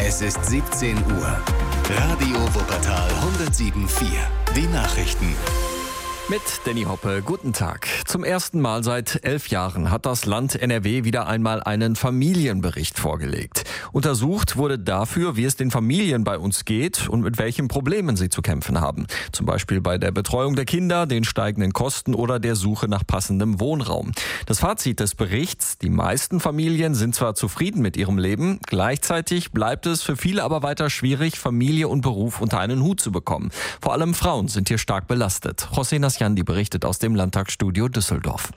Es ist 17 Uhr. Radio Wuppertal 107.4. Die Nachrichten. Mit Danny Hoppe, guten Tag. Zum ersten Mal seit 11 Jahren hat das Land NRW wieder einmal einen Familienbericht vorgelegt. Untersucht wurde dafür, wie es den Familien bei uns geht und mit welchen Problemen sie zu kämpfen haben. Zum Beispiel bei der Betreuung der Kinder, den steigenden Kosten oder der Suche nach passendem Wohnraum. Das Fazit des Berichts: Die meisten Familien sind zwar zufrieden mit ihrem Leben, gleichzeitig bleibt es für viele aber weiter schwierig, Familie und Beruf unter einen Hut zu bekommen. Vor allem Frauen sind hier stark belastet. José Nasjandi berichtet aus dem Landtagsstudio Düsseldorf.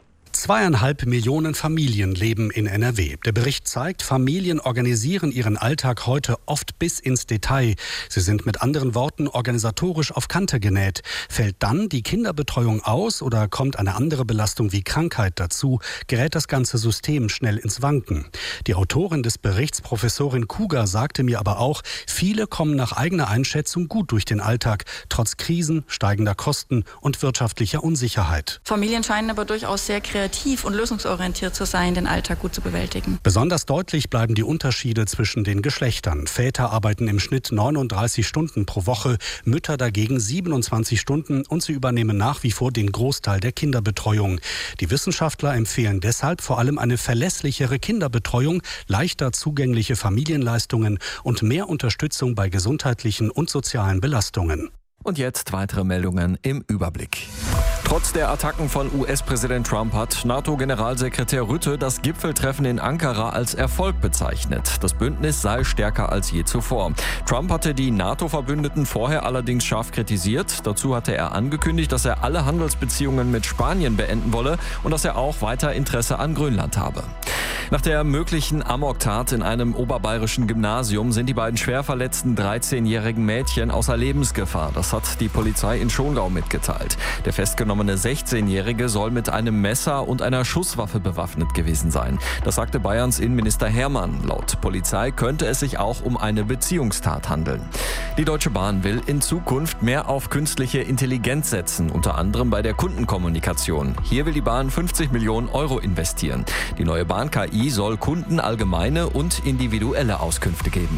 2,5 Millionen Familien leben in NRW. Der Bericht zeigt, Familien organisieren ihren Alltag heute oft bis ins Detail. Sie sind mit anderen Worten organisatorisch auf Kante genäht. Fällt dann die Kinderbetreuung aus oder kommt eine andere Belastung wie Krankheit dazu, gerät das ganze System schnell ins Wanken. Die Autorin des Berichts, Professorin Kuger, sagte mir aber auch, viele kommen nach eigener Einschätzung gut durch den Alltag, trotz Krisen, steigender Kosten und wirtschaftlicher Unsicherheit. Familien scheinen aber durchaus sehr kreativ und lösungsorientiert zu sein, den Alltag gut zu bewältigen. Besonders deutlich bleiben die Unterschiede zwischen den Geschlechtern. Väter arbeiten im Schnitt 39 Stunden pro Woche, Mütter dagegen 27 Stunden und sie übernehmen nach wie vor den Großteil der Kinderbetreuung. Die Wissenschaftler empfehlen deshalb vor allem eine verlässlichere Kinderbetreuung, leichter zugängliche Familienleistungen und mehr Unterstützung bei gesundheitlichen und sozialen Belastungen. Und jetzt weitere Meldungen im Überblick. Trotz der Attacken von US-Präsident Trump hat NATO-Generalsekretär Rutte das Gipfeltreffen in Ankara als Erfolg bezeichnet. Das Bündnis sei stärker als je zuvor. Trump hatte die NATO-Verbündeten vorher allerdings scharf kritisiert. Dazu hatte er angekündigt, dass er alle Handelsbeziehungen mit Spanien beenden wolle und dass er auch weiter Interesse an Grönland habe. Nach der möglichen Amoktat in einem oberbayerischen Gymnasium sind die beiden schwer verletzten 13-jährigen Mädchen außer Lebensgefahr. Das hat die Polizei in Schongau mitgeteilt. Der festgenommene 16-Jährige soll mit einem Messer und einer Schusswaffe bewaffnet gewesen sein. Das sagte Bayerns Innenminister Hermann. Laut Polizei könnte es sich auch um eine Beziehungstat handeln. Die Deutsche Bahn will in Zukunft mehr auf künstliche Intelligenz setzen, unter anderem bei der Kundenkommunikation. Hier will die Bahn 50 Millionen Euro investieren. Die neue Bahn-KI soll Kunden allgemeine und individuelle Auskünfte geben.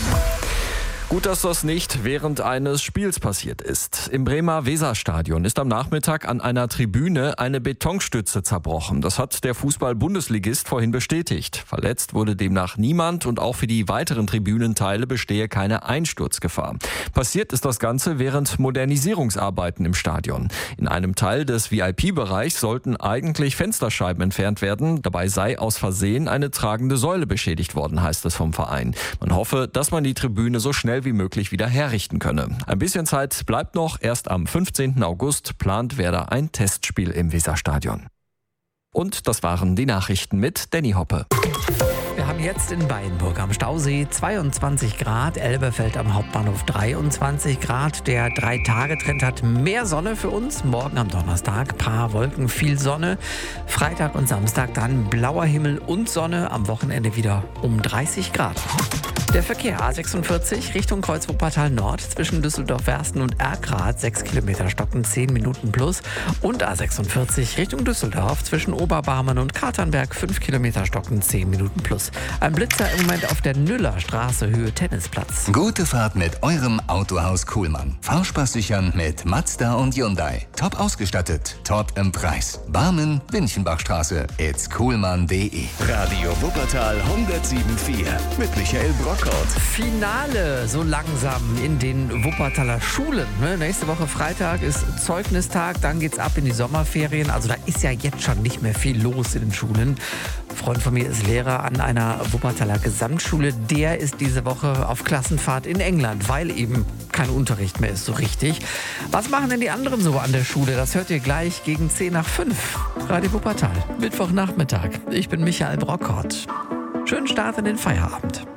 Gut, dass das nicht während eines Spiels passiert ist. Im Bremer Weserstadion ist am Nachmittag an einer Tribüne eine Betonstütze zerbrochen. Das hat der Fußball-Bundesligist vorhin bestätigt. Verletzt wurde demnach niemand und auch für die weiteren Tribünenteile bestehe keine Einsturzgefahr. Passiert ist das Ganze während Modernisierungsarbeiten im Stadion. In einem Teil des VIP-Bereichs sollten eigentlich Fensterscheiben entfernt werden. Dabei sei aus Versehen eine tragende Säule beschädigt worden, heißt es vom Verein. Man hoffe, dass man die Tribüne so schnell wie möglich wieder herrichten könne. Ein bisschen Zeit bleibt noch. Erst am 15. August plant Werder ein Testspiel im Weserstadion. Und das waren die Nachrichten mit Danny Hoppe. Wir haben jetzt in Beyenburg am Stausee 22 Grad, Elberfeld am Hauptbahnhof 23 Grad. Der 3-Tage-Trend hat mehr Sonne für uns. Morgen am Donnerstag paar Wolken, viel Sonne. Freitag und Samstag dann blauer Himmel und Sonne. Am Wochenende wieder um 30 Grad. Der Verkehr A46 Richtung Kreuz-Wuppertal Nord zwischen Düsseldorf-Wersten und Erkrath 6 Kilometer stocken 10 Minuten plus und A46 Richtung Düsseldorf zwischen Oberbarmen und Katernberg 5 Kilometer stocken 10 Minuten plus. Ein Blitzer im Moment auf der Nüllerstraße Höhe Tennisplatz. Gute Fahrt mit eurem Autohaus Kuhlmann. Fahrspaß sichern mit Mazda und Hyundai. Top ausgestattet, top im Preis. Barmen, Winchenbachstraße, itskuhlmann.de. Radio Wuppertal 107.4 mit Michael Brockhaus. Finale so langsam in den Wuppertaler Schulen. Nächste Woche Freitag ist Zeugnistag, dann geht's ab in die Sommerferien. Also da ist ja jetzt schon nicht mehr viel los in den Schulen. Ein Freund von mir ist Lehrer an einer Wuppertaler Gesamtschule. Der ist diese Woche auf Klassenfahrt in England, weil eben kein Unterricht mehr ist so richtig. Was machen denn die anderen so an der Schule? Das hört ihr gleich gegen 10:05. Radio Wuppertal, Mittwochnachmittag. Ich bin Michael Brockhaus. Schönen Start in den Feierabend.